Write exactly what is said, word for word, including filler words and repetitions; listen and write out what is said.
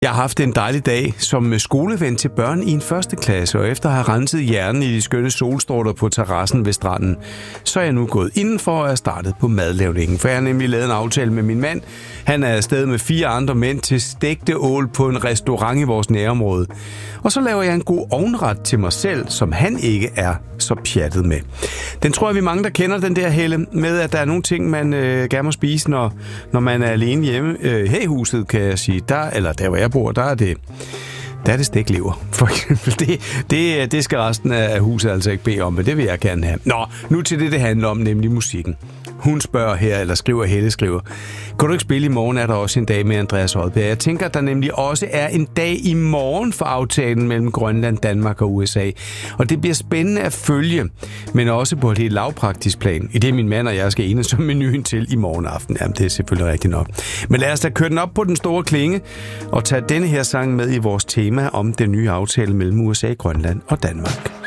Jeg har haft en dejlig dag som skoleven til børn i en første klasse, og efter at have renset hjernen i de skønne solstråler på terrassen ved stranden, så er jeg nu gået indenfor og er startet på madlavningen. For jeg har nemlig lavet en aftale med min mand. Han er afsted med fire andre mænd til stegte ål på en restaurant i vores nærområde. Og så laver jeg en god ovnret til mig selv, som han ikke er så pjattet med. Den tror jeg, vi mange, der kender den der, Helle, med at der er nogle ting, man øh, gerne må spise, når, når man er alene hjemme. Øh, her i huset, kan jeg sige, der, eller der hvor jeg bor, der er det, der er det steglever, for eksempel. Det, det, det skal resten af huset altså ikke bede om, men det vil jeg gerne have. Nå, nu til det, det handler om, nemlig musikken. Hun spørger her, eller skriver, Helle skriver, kan du ikke spille i morgen, er der også en dag med Andreas Odbjerg? Jeg tænker, at der nemlig også er en dag i morgen for aftalen mellem Grønland, Danmark og U S A. Og det bliver spændende at følge, men også på et helt lavpraktisk plan. I det min mand og jeg skal enes som menuen til i morgen aften. Jamen, det er selvfølgelig rigtigt nok. Men lad os da køre den op på den store klinge og tage denne her sang med i vores tema om den nye aftale mellem U S A, Grønland og Danmark.